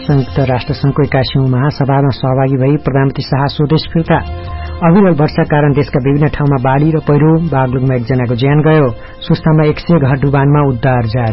संयुक्त राष्ट्रसंघको 81औं महासभामा सहभागी भई प्रधानमन्त्री शाह स्वदेश फिर्ता। अविरल वर्षाका कारण देशका विभिन्न ठाउँमा बाढ़ी र पहिरो। बागलुङमा एकजनाको ज्यान गयो। सुस्तामा 100 घर डुबानमा उद्धार जारी।